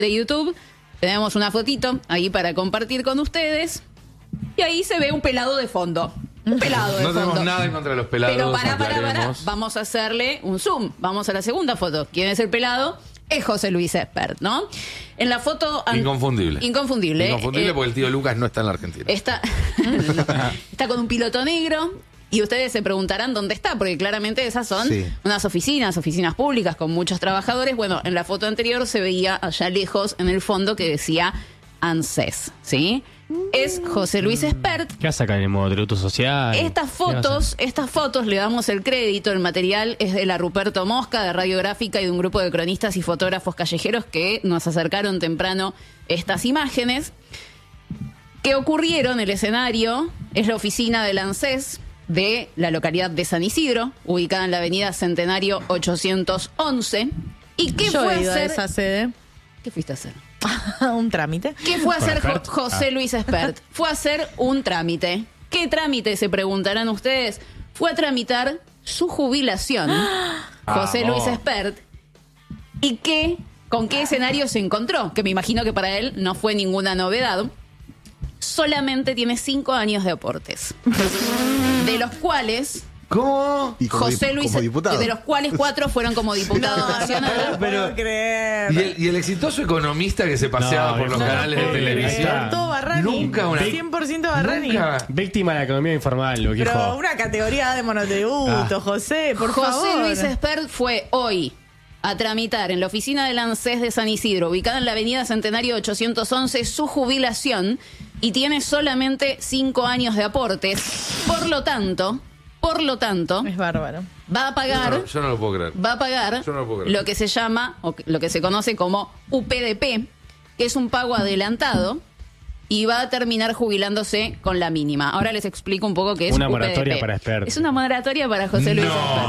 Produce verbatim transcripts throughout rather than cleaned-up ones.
de YouTube tenemos una fotito ahí para compartir con ustedes. Y ahí se ve un pelado de fondo. Un pelado de no fondo. No tenemos nada en contra de los pelados. Pero para, para, para. Vamos a hacerle un zoom. Vamos a la segunda foto. ¿Quién es el pelado? Es José Luis Espert, ¿no? En la foto... Inconfundible. Inconfundible. Inconfundible eh, porque el tío Lucas no está en la Argentina. Está, está con un piloto negro. Y ustedes se preguntarán dónde está, porque claramente esas son sí. unas oficinas, oficinas públicas con muchos trabajadores. Bueno, en la foto anterior se veía allá lejos, en el fondo, que decía ANSES, ¿sí? Es José Luis Espert. ¿Qué hace acá en el modo tributo social? Estas fotos, estas fotos le damos el crédito, el material es de la Ruperto Mosca, de Radiográfica y de un grupo de cronistas y fotógrafos callejeros que nos acercaron temprano estas imágenes. Que ocurrieron, el escenario es la oficina del ANSES de la localidad de San Isidro, ubicada en la avenida Centenario ochocientos once. ¿Y qué Yo fue he ido a hacer? a esa sede. ¿Qué fuiste a hacer? Un trámite. ¿Qué fue a hacer Jo- José Ah. Luis Espert? Fue a hacer un trámite. ¿Qué trámite, se preguntarán ustedes? Fue a tramitar su jubilación. José Luis Espert. ¿Y qué? ¿Con qué escenario se encontró? Que me imagino que para él no fue ninguna novedad. Solamente tiene cinco años de aportes. De los cuales... ¿Cómo? Y como José dip- Luis, como diputado. de los cuales cuatro fueron como diputado nacional. Pero- puedo creer. ¿Y el, y el exitoso economista que se paseaba No, por los no, canales no de puedo televisión. creer. Todo Barrani. Nunca una... cien por ciento Barrani. Nunca. Víctima de la economía informal, lo que Pero dijo. una categoría de monotributo, Ah. José, por José favor. Luis Espert fue hoy a tramitar en la oficina del ANSES de San Isidro, ubicada en la avenida Centenario ochocientos once, su jubilación y tiene solamente cinco años de aportes. Por lo tanto, por lo tanto, Es bárbaro. va a pagar... No, yo no lo puedo creer. va a pagar Yo no lo puedo creer. lo que se llama, o lo que se conoce como U P D P, que es un pago adelantado, y va a terminar jubilándose con la mínima. Ahora les explico un poco qué es Una U P D P. moratoria para Espert. Es una moratoria para José Luis Espert.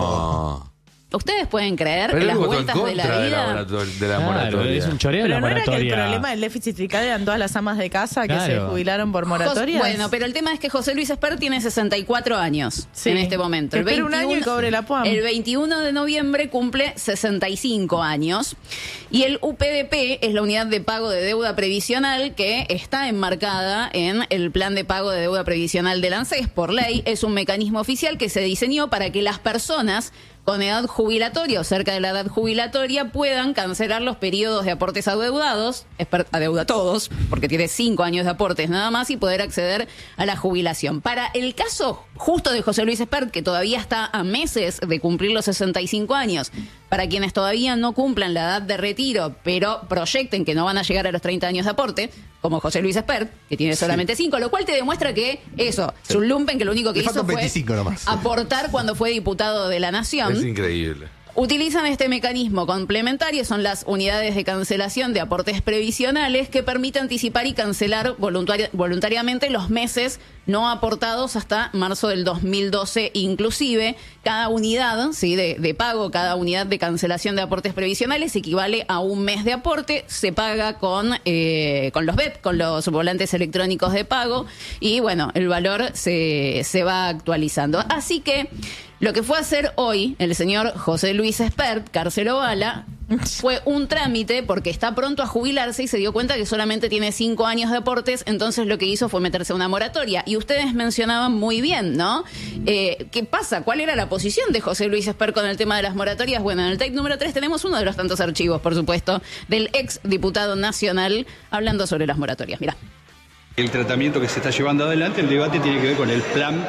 No. ¿Ustedes pueden creer Pero que él las votó en vueltas de la contra de la, vida... morator- de la Claro, moratoria. es un choreo Pero la no era que el moratoria. problema del déficit fiscal eran todas las amas de casa que se Claro. jubilaron por Jos- moratorias. Bueno, pero el tema es que José Luis Espert tiene sesenta y cuatro años Sí. en este momento. Que espere un año y cobre la P U A M. El veintiuno de noviembre cumple sesenta y cinco años. Y el U P D P es la unidad de pago de deuda previsional que está enmarcada en el plan de pago de deuda previsional del ANSES por ley. Es un mecanismo oficial que se diseñó para que las personas con edad jubilatoria o cerca de la edad jubilatoria puedan cancelar los periodos de aportes adeudados, Espert adeuda todos, porque tiene cinco años de aportes nada más, y poder acceder a la jubilación. Para el caso justo de José Luis Espert, que todavía está a meses de cumplir los sesenta y cinco años, para quienes todavía no cumplan la edad de retiro, pero proyecten que no van a llegar a los treinta años de aporte, como José Luis Espert, que tiene solamente cinco, lo cual te demuestra que eso, es un lumpen que lo único que Le hizo faltan fue veinticinco nomás. aportar cuando fue diputado de la Nación. Es increíble. Utilizan este mecanismo complementario, son las unidades de cancelación de aportes previsionales que permite anticipar y cancelar voluntari- voluntariamente los meses no aportados hasta marzo del dos mil doce inclusive. Cada unidad, ¿sí?, de, de pago, cada unidad de cancelación de aportes previsionales equivale a un mes de aporte, se paga con, eh, con los B E P, con los volantes electrónicos de pago, y bueno, el valor se, se va actualizando. Así que lo que fue a hacer hoy el señor José Luis Espert, Carcelo Bala, fue un trámite porque está pronto a jubilarse y se dio cuenta que solamente tiene cinco años de aportes, entonces lo que hizo fue meterse a una moratoria. Y ustedes mencionaban muy bien, ¿no? Eh, ¿Qué pasa? ¿Cuál era la posición de José Luis Espert con el tema de las moratorias? Bueno, en el tape número tres tenemos uno de los tantos archivos, por supuesto, del ex diputado nacional hablando sobre las moratorias. Mirá. El tratamiento que se está llevando adelante, el debate tiene que ver con el plan.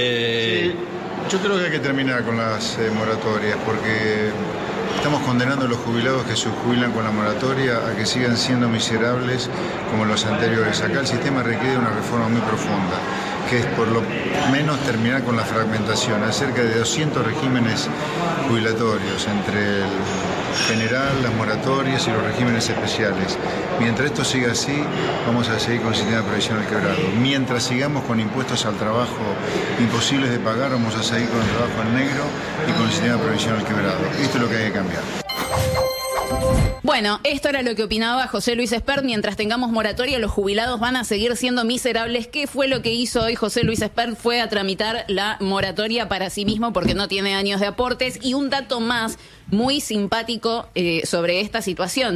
eh, Yo creo que hay que terminar con las eh, moratorias porque estamos condenando a los jubilados que se jubilan con la moratoria a que sigan siendo miserables como los anteriores. Acá el sistema requiere una reforma muy profunda, que es por lo menos terminar con la fragmentación. Hay cerca de doscientos regímenes jubilatorios entre el general, las moratorias y los regímenes especiales. Mientras esto siga así, vamos a seguir con el sistema previsional quebrado. Mientras sigamos con impuestos al trabajo imposibles de pagar, vamos a seguir con el trabajo en negro y con el sistema previsional quebrado. Esto es lo que hay que cambiar. Bueno, esto era lo que opinaba José Luis Espert. Mientras tengamos moratoria, los jubilados van a seguir siendo miserables. ¿Qué fue lo que hizo hoy José Luis Espert? Fue a tramitar la moratoria para sí mismo porque no tiene años de aportes. Y un dato más muy simpático eh, sobre esta situación.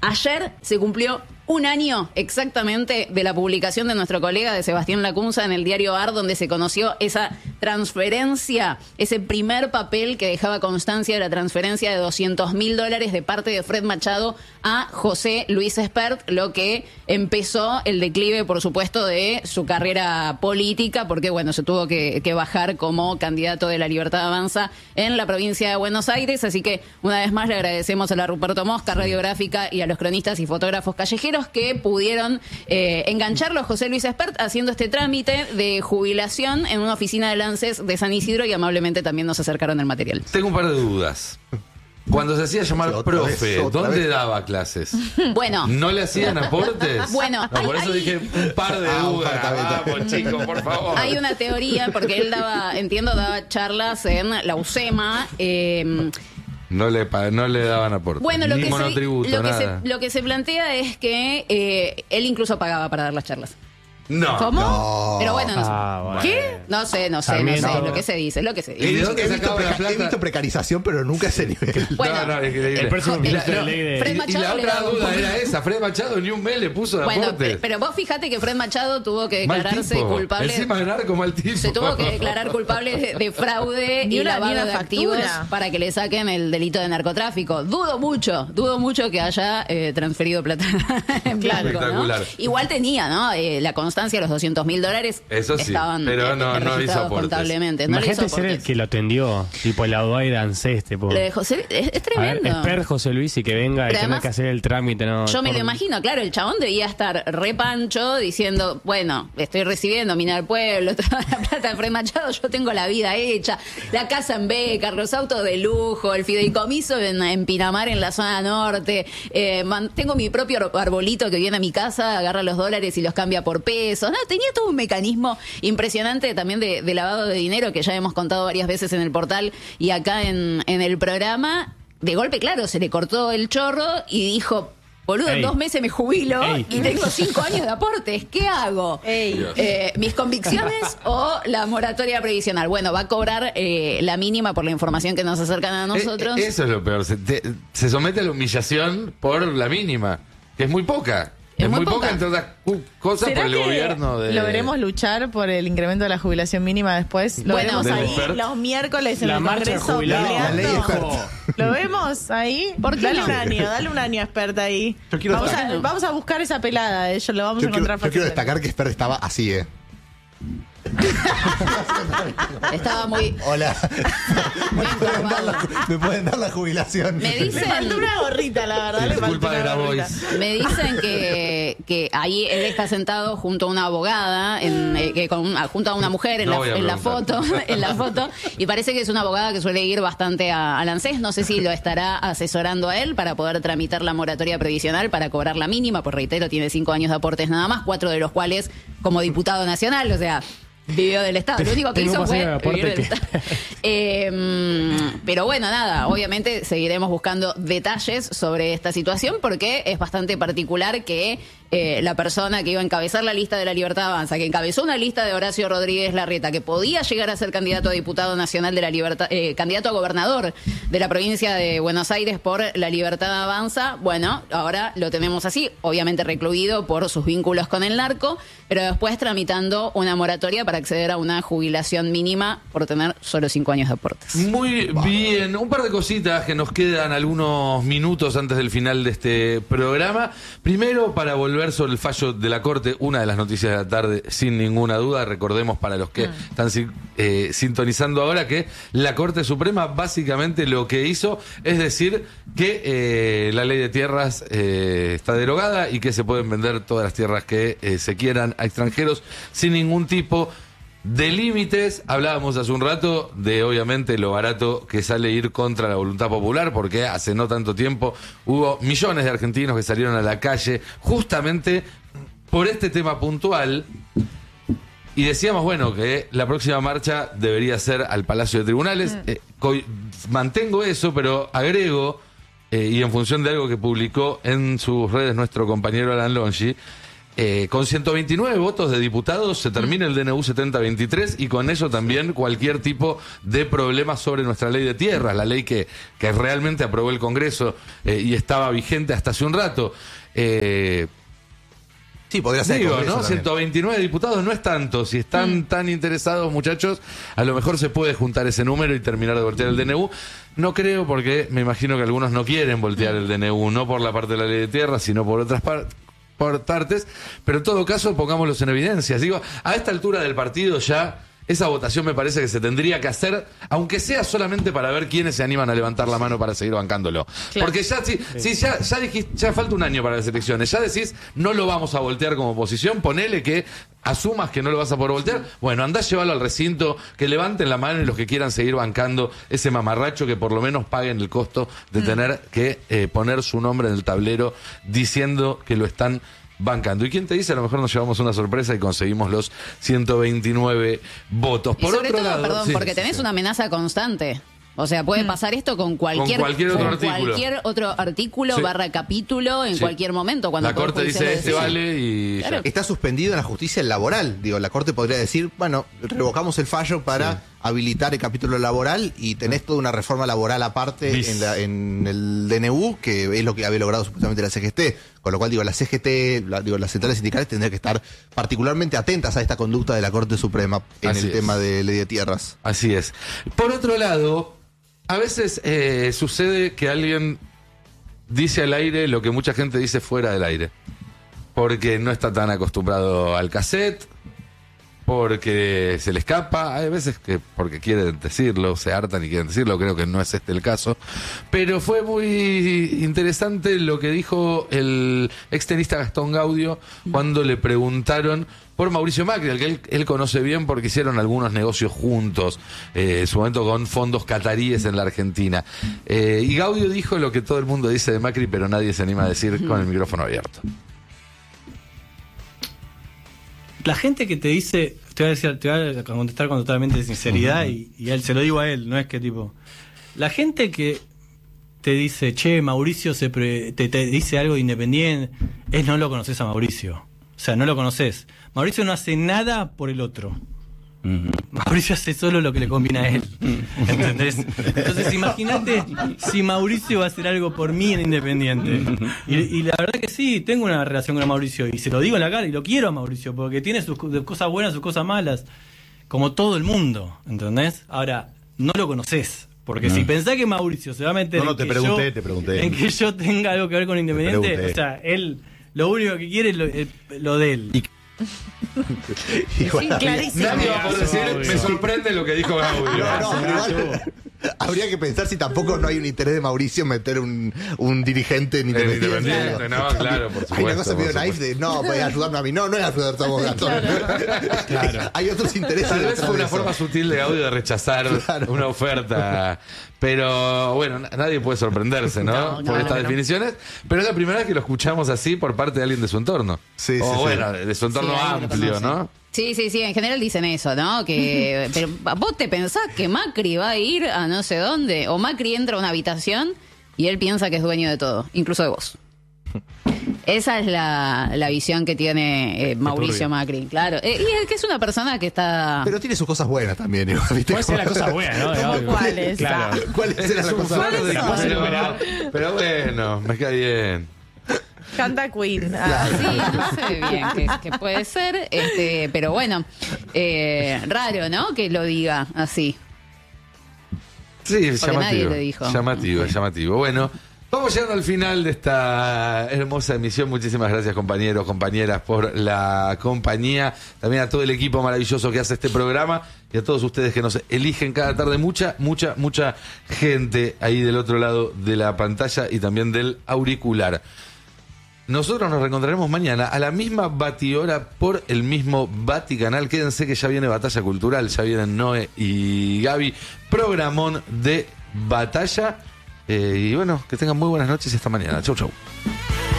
Ayer se cumplió un año exactamente de la publicación de nuestro colega de Sebastián Lacunza en el diario A R, donde se conoció esa transferencia, ese primer papel que dejaba constancia de la transferencia de doscientos mil dólares de parte de Fred Machado a José Luis Espert, lo que empezó el declive, por supuesto, de su carrera política, porque bueno, se tuvo que, que bajar como candidato de La Libertad Avanza en la provincia de Buenos Aires. Así que una vez más le agradecemos a la Ruperto Mosca Radiográfica y a los cronistas y fotógrafos callejeros que pudieron eh, engancharlo a José Luis Espert haciendo este trámite de jubilación en una oficina de Lances de San Isidro, y amablemente también nos acercaron el material. Tengo un par de dudas. Cuando se hacía llamar Sí, otra profe, vez, otra ¿dónde vez. daba clases? Bueno, ¿No le hacían aportes? Bueno, No, por hay- eso hay- dije un par de Ah, un dudas. par, está bien, está bien. Vamos, chicos, por favor. hay una teoría, porque él daba, entiendo, daba charlas en la UCEMA. Eh, No le, pa- no le daban aportes. bueno, lo Ni que, se, monotributo, lo, que se, nada. lo que se plantea es que eh, él incluso pagaba para dar las charlas. No. ¿Cómo? No. Pero bueno, no sé. Ah, bueno. ¿Qué? No sé, no sé, no Sarmiento. sé, lo que se dice, lo que se ¿Y dice. de He, dónde he visto sacaba la preca- plata? he visto precarización, pero nunca a ese nivel. Bueno, no, no, es increíble. El próximo Y la- ministro de no, ley de- Fred y- y Machado la le otra daba un duda poco. era esa. Fred Machado ni un mes le puso de Bueno, aportes. pe- pero vos fijate que Fred Machado tuvo que Mal declararse tipo. culpable. Encima de narco, mal tipo. Se tuvo que declarar culpable de, de fraude Ni y una- lavado ni una de factura. activos para que le saquen el delito de narcotráfico. Dudo mucho, dudo mucho que haya eh, transferido plata en blanco, ¿no? Espectacular. Igual tenía, ¿no? Eh, la constancia, los doscientos mil dólares Eso sí, estaban pero eh, no- no hizo registrados aportes. contablemente. No le hizo Imagínate ser el aportes. que lo atendió, tipo el abogado de ANSES, tipo. Lo de José, es, es A ver, tremendo. Espert José Luis y que venga Pero y tenga además, que hacer el trámite, ¿no? Yo me lo Por- imagino, claro, el chabón debía estar repancho diciendo, bueno, estoy recibiendo Mina del Pueblo, toda la plata de Fred Machado, yo tengo la vida hecha, la casa en Beca, los autos de lujo, el fideicomiso en, en Pinamar, en la zona norte, eh, man- tengo mi propio ar- arbolito que viene a mi casa, agarra los dólares y los cambia por pesos. No, tenía todo un mecanismo impresionante también de, de lavado de dinero que ya hemos contado varias veces en el portal y acá en, en el programa. De golpe, claro, se le cortó el chorro y dijo, boludo, en Ey. dos meses me jubilo Ey. y tengo cinco años de aportes. ¿Qué hago? Ey. Eh, ¿Mis convicciones o la moratoria previsional? Bueno, va a cobrar eh, la mínima por la información que nos acercan a nosotros. Eh, eso es lo peor. Se, te- se somete a la humillación por la mínima, que es muy poca. Es Es, muy muy poca, poca. entre otras cu- cosas, ¿Será por el que gobierno de. lo veremos luchar por el incremento de la jubilación mínima después? Lo Bueno, veremos del ahí Expert. los miércoles en La el marcha de Congreso jubilados. La ley peleando. Expert. ¿Lo vemos ahí? ¿Por qué dale no? un año, dale un año, experta ahí. Yo quiero vamos, a, destacar- vamos a buscar esa pelada, ellos lo vamos Yo a quiero, encontrar yo quiero fácilmente. destacar que Espert estaba así, ¿eh? Estaba muy... Hola. me, Bien pueden dar la, encorvado. me pueden dar la jubilación. Me Le dicen... faltó una gorrita, la verdad. Sí, le es faltó culpa una de la gorrita. Voice. Me dicen que, que ahí él está sentado junto a una abogada, en, eh, que con una- junto a una mujer en, No la, voy a en la foto, preguntar. en la foto, y parece que es una abogada que suele ir bastante a, al ANSES. No sé si lo estará asesorando a él para poder tramitar la moratoria previsional para cobrar la mínima, pues reitero, tiene cinco años de aportes nada más, cuatro de los cuales como diputado nacional, o sea, vivió del Estado. Lo único que Tengo hizo más fue años de aporte vivir del que- Estado. Eh, mm, pero bueno, nada, obviamente seguiremos buscando detalles sobre esta situación porque es bastante particular que eh, la persona que iba a encabezar la lista de la Libertad Avanza, que encabezó una lista de Horacio Rodríguez Larreta, que podía llegar a ser candidato a diputado nacional de la Libertad, eh, candidato a gobernador de la provincia de Buenos Aires por la Libertad Avanza, bueno, ahora lo tenemos así, obviamente recluido por sus vínculos con el narco, pero después tramitando una moratoria para acceder a una jubilación mínima por tener solo cinco años de aportes. Muy bien, un par de cositas que nos quedan algunos minutos antes del final de este programa. Primero, para volver sobre el fallo de la Corte, una de las noticias de la tarde, sin ninguna duda, recordemos para los que están sin- eh, sintonizando ahora que la Corte Suprema básicamente lo que hizo es decir que eh, la ley de tierras eh, está derogada y que se pueden vender todas las tierras que eh, se quieran a extranjeros sin ningún tipo de límites. Hablábamos hace un rato de obviamente lo barato que sale ir contra la voluntad popular, porque hace no tanto tiempo hubo millones de argentinos que salieron a la calle justamente por este tema puntual. Y decíamos, bueno, que la próxima marcha debería ser al Palacio de Tribunales. Eh, co- mantengo eso, pero agrego, eh, y en función de algo que publicó en sus redes nuestro compañero Alan Longi, Eh, con ciento veintinueve votos de diputados se termina el D N U setenta veintitrés y con eso también cualquier tipo de problema sobre nuestra ley de tierras, la ley que, que realmente aprobó el Congreso eh, y estaba vigente hasta hace un rato. Eh, Sí, podría ser. Digo, Congreso ¿no? también. ciento veintinueve diputados no es tanto. Si están mm. tan interesados, muchachos, a lo mejor se puede juntar ese número y terminar de voltear el D N U. No creo, porque me imagino que algunos no quieren voltear el D N U, no por la parte de la ley de tierra, sino por otras partes. por partes, pero en todo caso pongámoslos en evidencia. Digo, a esta altura del partido ya esa votación me parece que se tendría que hacer, aunque sea solamente para ver quiénes se animan a levantar la mano para seguir bancándolo. Claro. Porque ya, si, si ya, ya dijiste, ya falta un año para las elecciones, ya decís, no lo vamos a voltear como oposición, ponele que asumas que no lo vas a poder voltear, bueno, andá a llevarlo al recinto, que levanten la mano y los que quieran seguir bancando ese mamarracho, que por lo menos paguen el costo de mm. tener que eh, poner su nombre en el tablero diciendo que lo están bancando. ¿Y quién te dice? A lo mejor nos llevamos una sorpresa y conseguimos los ciento veintinueve votos. Por y sobre otro todo, lado, perdón, sí, porque tenés sí. una amenaza constante. O sea, puede pasar esto con cualquier, con cualquier otro con artículo, cualquier otro artículo sí. barra capítulo en sí. cualquier momento. Cuando la Corte dice este vale y claro. ya. Está suspendido en la justicia laboral. Digo, la Corte podría decir, bueno, revocamos el fallo para sí. habilitar el capítulo laboral y tenés toda una reforma laboral aparte en, la, en el D N U, que es lo que había logrado supuestamente la C G T. Con lo cual, digo, la C G T, la, digo, las centrales sindicales tendrían que estar particularmente atentas a esta conducta de la Corte Suprema en Así el es. tema de ley de tierras. Así es. Por otro lado, a veces eh, sucede que alguien dice al aire lo que mucha gente dice fuera del aire. Porque no está tan acostumbrado al cassette, porque se le escapa, hay veces que porque quieren decirlo, se hartan y quieren decirlo, creo que no es este el caso. Pero fue muy interesante lo que dijo el extenista Gastón Gaudio cuando le preguntaron por Mauricio Macri, al que él, él conoce bien porque hicieron algunos negocios juntos, eh, en su momento con fondos cataríes en la Argentina. Eh, y Gaudio dijo lo que todo el mundo dice de Macri, pero nadie se anima a decir con el micrófono abierto. La gente que te dice, te voy a decir, te voy a contestar con totalmente sinceridad y, y a él, se lo digo a él, no es que tipo, la gente que te dice, che, Mauricio se pre, te, te dice algo de Independiente, es no lo conoces a Mauricio, o sea, no lo conoces. Mauricio no hace nada por el otro. Uh-huh. Mauricio hace solo lo que le conviene a él. ¿Entendés? Entonces imagínate si Mauricio va a hacer algo por mí en Independiente. Y, y la verdad que sí, tengo una relación con Mauricio y se lo digo en la cara y lo quiero a Mauricio porque tiene sus cosas buenas, sus cosas malas, como todo el mundo, ¿entendés? Ahora, no lo conoces. Porque no. si pensás que Mauricio se va a meter no, no, en, te que pregunté, yo, te pregunté. en que yo tenga algo que ver con Independiente, o sea, él lo único que quiere es lo, es lo de él. Y sí, clarísimo. Nadie va a poder decir, me sorprende lo que dijo Gaudio. No, no, pero igual habría que pensar si tampoco no hay un interés de Mauricio en meter un, un dirigente en Independiente. Independiente, no, claro, por supuesto. Hay una cosa medio naif de, no, puedes ayudarme a mí. No, no es ayudar a vos, Gastón. Claro. Claro. Hay otros intereses. Tal vez fue una de eso. forma sutil de Gaudio de rechazar claro. una oferta. Pero bueno, nadie puede sorprenderse, ¿no? No, no por estas no, no. definiciones. Pero es la primera vez que lo escuchamos así por parte de alguien de su entorno. Sí, o sí, bueno, sí. de su entorno Sí, alguien lo amplio, conoce. ¿no? Sí, sí, sí, en general dicen eso, ¿no? Que pero vos te pensás que Macri va a ir a no sé dónde, o Macri entra a una habitación y él piensa que es dueño de todo, incluso de vos. Esa es la, la visión que tiene eh, Mauricio Macri, claro. Eh, y es que es una persona que está... Pero tiene sus cosas buenas también, ¿no? ¿Viste? Puede ser la cosa buena, ¿no? De Gaudio. ¿Cuáles? Claro. ¿Cuál es la un cosa faro buena? de La puedo pero, superar. pero bueno, me cae bien. Canta Queen. Ah, Sí, no sé bien qué, qué puede ser, este, pero bueno, eh, raro, ¿no? Que lo diga así. Sí, Porque nadie llamativo. lo dijo. Llamativo, Sí. llamativo. Bueno, vamos llegando al final de esta hermosa emisión. Muchísimas gracias, compañeros, compañeras, por la compañía. También a todo el equipo maravilloso que hace este programa y a todos ustedes que nos eligen cada tarde. Mucha, mucha, mucha gente ahí del otro lado de la pantalla y también del auricular. Nosotros nos reencontraremos mañana a la misma batihora por el mismo Baticanal. Quédense que ya viene Batalla Cultural, ya vienen Noé y Gaby. Programón de batalla. Eh, y bueno, que tengan muy buenas noches y hasta mañana. Chau, chau.